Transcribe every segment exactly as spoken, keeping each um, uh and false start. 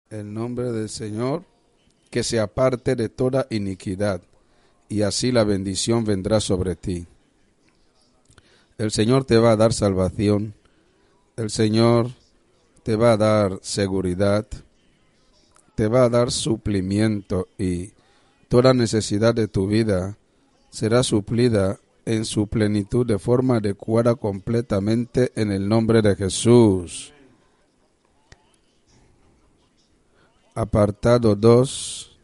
el nombre del Señor, que se aparte de toda iniquidad, y así la bendición vendrá sobre ti. El Señor te va a dar salvación, el Señor te va a dar seguridad, te va a dar suplimiento, y toda necesidad de tu vida será suplida en su plenitud de forma adecuada completamente en el nombre de Jesús. Apartado dos.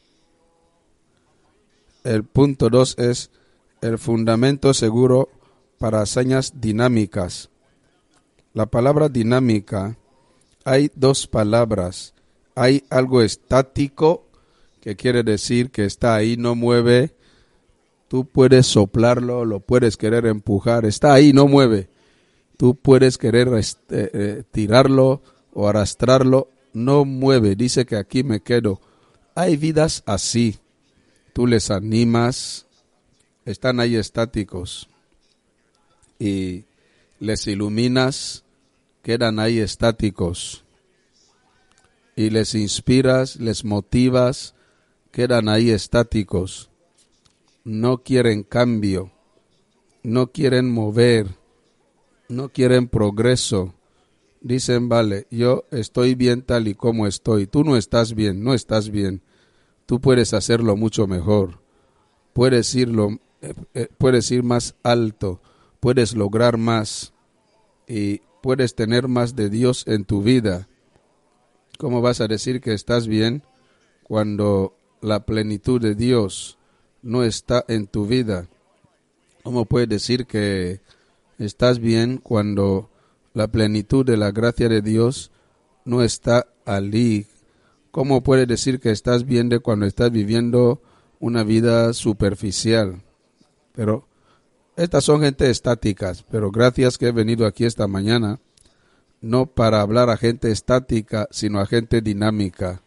El punto dos es el fundamento seguro para hazañas dinámicas. La palabra dinámica, hay dos palabras. Hay algo estático, que quiere decir que está ahí, no mueve. Tú puedes soplarlo, lo puedes querer empujar, está ahí, no mueve. Tú puedes querer este, eh, tirarlo o arrastrarlo, no mueve. Dice que aquí me quedo. Hay vidas así. Tú les animas, están ahí estáticos. Y les iluminas, quedan ahí estáticos. Y les inspiras, les motivas, quedan ahí estáticos. No quieren cambio, no quieren mover, no quieren progreso. Dicen, vale, yo estoy bien tal y como estoy. Tú no estás bien, no estás bien. Tú puedes hacerlo mucho mejor. Puedes irlo, eh, eh, puedes ir más alto, puedes lograr más y puedes tener más de Dios en tu vida. ¿Cómo vas a decir que estás bien cuando la plenitud de Dios no está en tu vida? ¿Cómo puedes decir que estás bien cuando la plenitud de la gracia de Dios no está allí? ¿Cómo puedes decir que estás bien de cuando estás viviendo una vida superficial? Pero estas son gente estáticas, pero gracias que he venido aquí esta mañana, no para hablar a gente estática, sino a gente dinámica.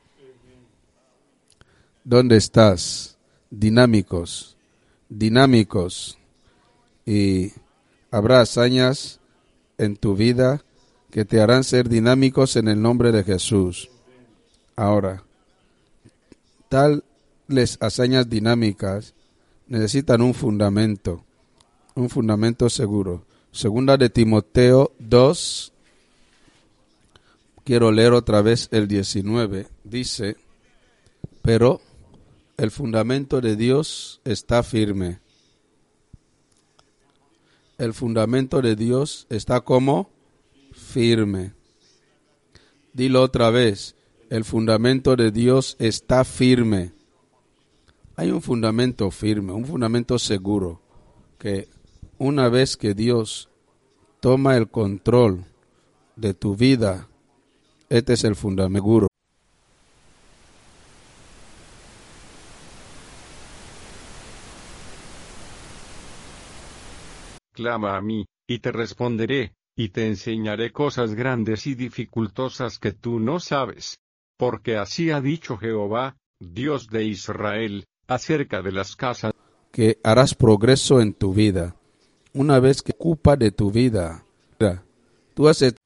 ¿Dónde estás? Dinámicos, dinámicos. Y habrá hazañas en tu vida que te harán ser dinámicos en el nombre de Jesús. Ahora, tales hazañas dinámicas necesitan un fundamento, un fundamento seguro. Segunda de Timoteo dos, quiero leer otra vez el diecinueve, dice, pero el fundamento de Dios está firme. El fundamento de Dios está como firme. Dilo otra vez. El fundamento de Dios está firme. Hay un fundamento firme, un fundamento seguro, que una vez que Dios toma el control de tu vida, este es el fundamento seguro. Clama a mí, y te responderé, y te enseñaré cosas grandes y dificultosas que tú no sabes. Porque así ha dicho Jehová, Dios de Israel, acerca de las casas. Que harás progreso en tu vida. Una vez que ocupa de tu vida, tú has